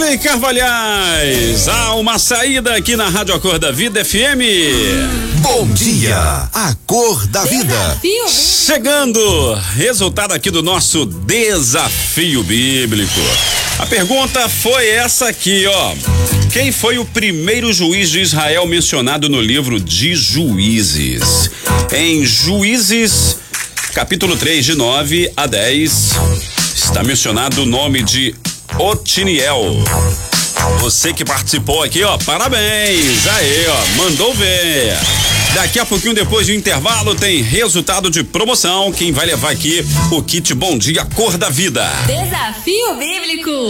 Wesley Carvalhais, há uma saída aqui na Rádio A Cor da Vida FM. Bom dia, A Cor da Vida. Chegando, resultado aqui do nosso desafio bíblico. A pergunta foi essa aqui, ó. Quem foi o primeiro juiz de Israel mencionado no livro de Juízes? Em Juízes, capítulo 3, de 9 a 10, está mencionado o nome de Otiniel. Você que participou aqui, ó, parabéns, aí, ó, mandou ver. Daqui a pouquinho, depois do intervalo, tem resultado de promoção. Quem vai levar aqui o kit Bom Dia Cor da Vida? Desafio Bíblico.